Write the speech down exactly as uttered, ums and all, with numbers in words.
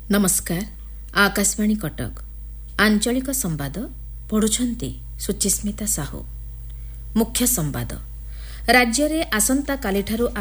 ନମସ୍କାର। ଆକାଶବାଣୀ କଟକ ଆଞ୍ଚଳିକ ସମ୍ବାଦ ପଢ଼ୁଛନ୍ତି ସୁଚିସ୍ମିତା ସାହୁ। ମୁଖ୍ୟ ସମ୍ବାଦ। ରାଜ୍ୟରେ ଆସନ୍ତାକାଲିଠାରୁ